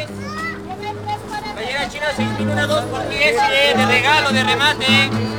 Playera china 6.000, una 2 por 10, de regalo, de remate.